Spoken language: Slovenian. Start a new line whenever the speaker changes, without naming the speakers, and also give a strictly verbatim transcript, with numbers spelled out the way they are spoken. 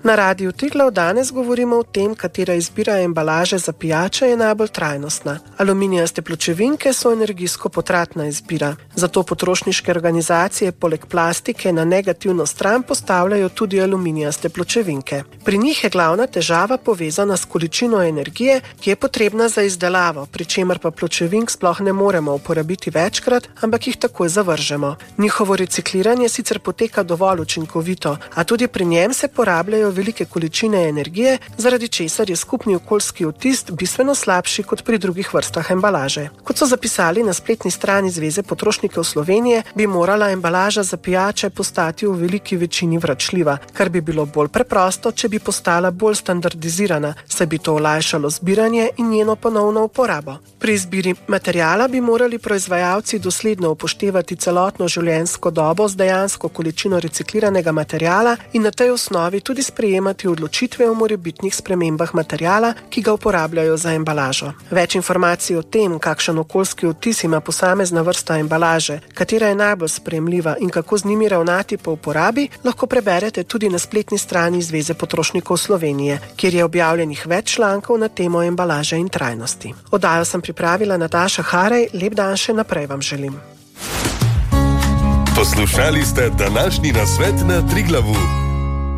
Na Radiu Triglav danes govorimo o tem, katera izbira embalaže za pijače je najbolj trajnostna. Aluminijaste pločevinke so energijsko potratna izbira. Zato potrošniške organizacije poleg plastike na negativno stran postavljajo tudi aluminijaste pločevinke. Pri njih je glavna težava povezana s količino energije, ki je potrebna za izdelavo, pri čemer pa pločevink sploh ne moremo uporabiti večkrat, ampak jih takoj zavržemo. Njihovo recikliranje sicer poteka dovolj učinkovito, a tudi pri njem se porabljajo velike količine energije, zaradi česar je skupni okoljski odtis bistveno slabši kot pri drugih vrstah embalaže. Kot so zapisali na spletni strani Zveze potrošnikov Slovenije, bi morala embalaža za pijače postati v veliki večini vračljiva, kar bi bilo bolj preprosto, če bi postala bolj standardizirana, saj bi to olajšalo zbiranje in njeno ponovno uporabo. Pri izbiri materiala bi morali proizvajalci dosledno upoštevati celotno življenjsko dobo z dejansko količino recikliranega materiala in na tej osnovi tudi sprejemati odločitve o morebitnih spremembah materiala, ki ga uporabljajo za embalažo. Več informacij o tem, kakšen okoljski odtis ima posamezna vrsta embalaže, katera je najbolj sprejemljiva in kako z njimi ravnati po uporabi, lahko preberete tudi na spletni strani Zveze potrošnikov Slovenije, kjer je objavljenih več člankov na temo embalaže in trajnosti. Oddajo sem pripravila Nataša Harej, lep dan še naprej vam želim.
Poslušali ste današnji nasvet na Triglavu.